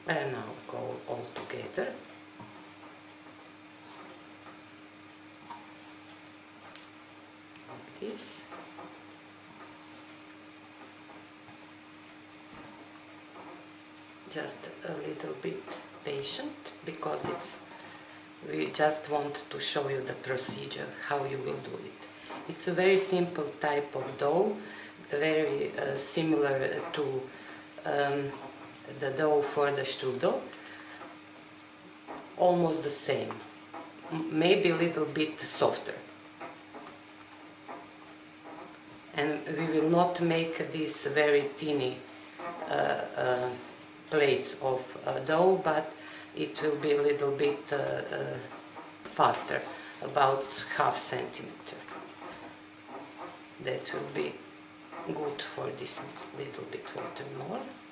And now go all together. Like this. Just a little bit patient, because we just want to show you the procedure, how you will do it. It's a very simple type of dough, very similar to the dough for the strudel, almost the same, maybe a little bit softer. And we will not make these very teeny plates of dough, but it will be a little bit faster, about ½ centimeter. That will be good for this little bit water more.